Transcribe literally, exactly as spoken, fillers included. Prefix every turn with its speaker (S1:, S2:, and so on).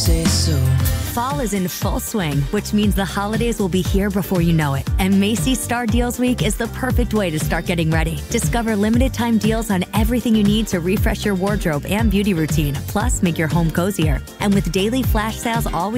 S1: say so.
S2: Fall is in full swing, which means the holidays will be here before you know it. And Macy's Star Deals Week is the perfect way to start getting ready. Discover limited time deals on everything you need to refresh your wardrobe and beauty routine, plus make your home cozier. And with daily flash sales all week,